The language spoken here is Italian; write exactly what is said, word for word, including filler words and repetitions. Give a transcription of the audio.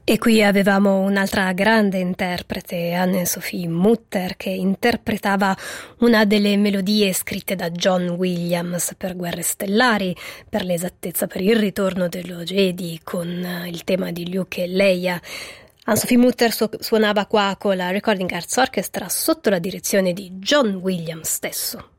E qui avevamo un'altra grande interprete, Anne-Sophie Mutter, che interpretava una delle melodie scritte da John Williams per Guerre Stellari, per l'esattezza per Il Ritorno dello Jedi, con il tema di Luke e Leia. Anne-Sophie Mutter su- suonava qua con la Recording Arts Orchestra sotto la direzione di John Williams stesso.